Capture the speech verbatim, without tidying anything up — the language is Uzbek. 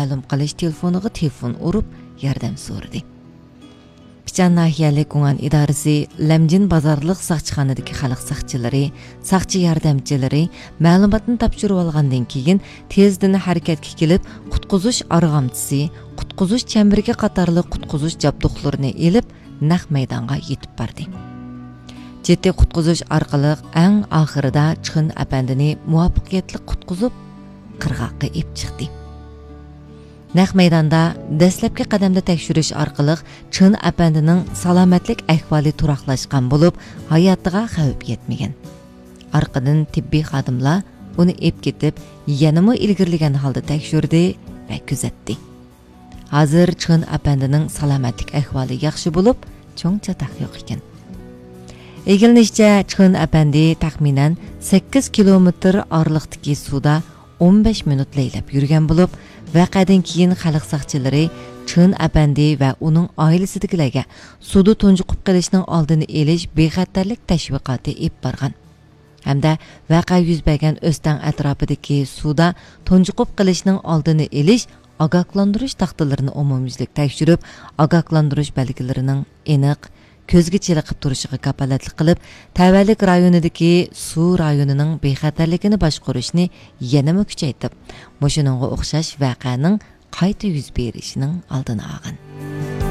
ma'lum qilish telefoniga telefon urib yordam so'radi. Pichan nahiyalik Gung'an idorasi Lamjin bozorliq saqchixonadagi xalq saqchilari, saqchi yordamchilari ma'lumotni topshirib olgandan keyin tezdan harakatga kelib, qutqizish arg'amchisi, qutqizish chambirga qatorli qutqizish jabduqlarini elib, naq maydonga yetib bordi. Jiddiy qutqizish orqali eng oxirida Chixin apandini muvaffaqiyatli qutqizib, qirg'oqqa ep chiqdi. Naq maydonda dastlabki qadamda tekshirish orqali Chixin apandining salomatlik ahvoli turaqlashgan bo'lib, hayotiga xavf yetmagan. Orqadan tibbiy xodimlar uni ep ketib, yanama ilgirlagan holda tekshirdi va kuzatdi. Hozir Chixin apandining salomatlik ahvoli yaxshi bo'lib, cho'ng chataq yo'q ekan. Egilinishcha Chixin apandi taxminan sakkiz kilometr orliqdagi suvda o'n besh minut laylab yurgan bo'lib, vaqadan keyin xalq saqchilari Chixin apandi va uning oilasidagilarga suvda tunjiqib qolishning oldini olish bexatarlik tashviqoti ep borgan. Hamda vaqa yuz bergan O'stan atrofidagi suvda tunjiqib qolishning oldini olish ogohlantirish taxtalarini umumyuzlik tekshirib, ogohlantirish belgilarining aniq ko'zga chiliqib turishiga kapolatlik qilib, tavallik rayonidagi suv rayonining bexatarligini boshqarishni yanama kuchaytirib, mushuninga o'xshash voqeaning qayta yuz berishining oldini olgan.